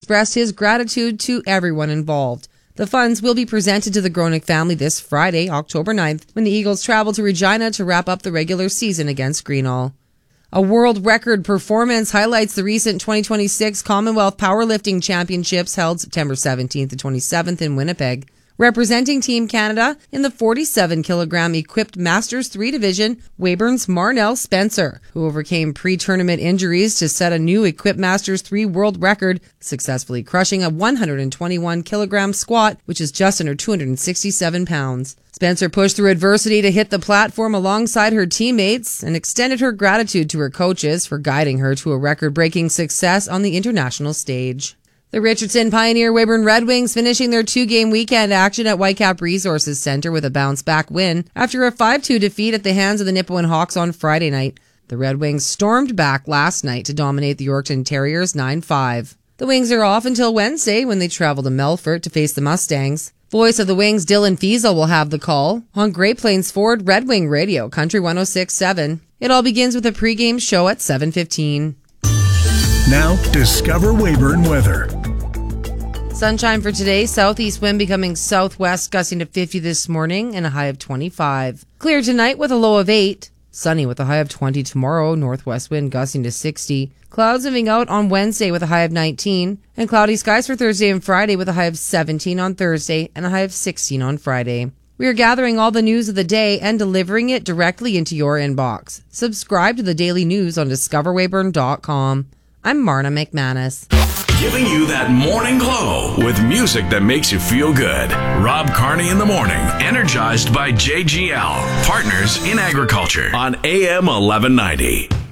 expressed his gratitude to everyone involved. The funds will be presented to the Gronick family this Friday, October 9th, when the Eagles travel to Regina to wrap up the regular season against Greenall. A world record performance highlights the recent 2026 Commonwealth Powerlifting Championships held September 17th to 27th in Winnipeg. Representing Team Canada in the 47-kilogram equipped Masters 3 division, Weyburn's Marnell Spencer, who overcame pre-tournament injuries to set a new equipped Masters 3 world record, successfully crushing a 121-kilogram squat, which is just under 267 pounds. Spencer pushed through adversity to hit the platform alongside her teammates and extended her gratitude to her coaches for guiding her to a record-breaking success on the international stage. The Richardson Pioneer Weyburn Red Wings finishing their 2-game weekend action at Whitecap Resources Center with a bounce-back win after a 5-2 defeat at the hands of the Nipawin Hawks on Friday night. The Red Wings stormed back last night to dominate the Yorkton Terriers 9-5. The Wings are off until Wednesday when they travel to Melfort to face the Mustangs. Voice of the Wings Dylan Fiesel will have the call on Great Plains Ford Red Wing Radio, Country 106.7. It all begins with a pregame show at 7:15. Now, discover Weyburn weather. Sunshine for today. Southeast wind becoming southwest, gusting to 50 this morning and a high of 25. Clear tonight with a low of 8. Sunny with a high of 20 tomorrow. Northwest wind gusting to 60. Clouds moving out on Wednesday with a high of 19. And cloudy skies for Thursday and Friday with a high of 17 on Thursday and a high of 16 on Friday. We are gathering all the news of the day and delivering it directly into your inbox. Subscribe to the daily news on discoverweyburn.com. I'm Marna McManus. Giving you that morning glow with music that makes you feel good. Rob Carney in the morning, energized by JGL, partners in agriculture on AM 1190.